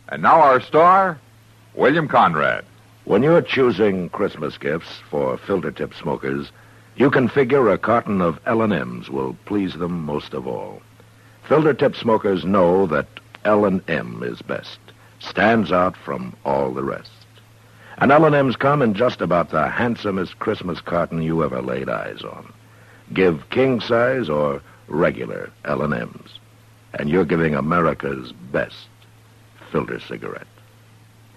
And now our star, William Conrad. When you're choosing Christmas gifts for filter-tip smokers, you can figure a carton of L&M's will please them most of all. Filter-tip smokers know that L&M is best, stands out from all the rest. And L&M's come in just about the handsomest Christmas carton you ever laid eyes on. Give king size or regular L&M's, and you're giving America's best filter cigarette.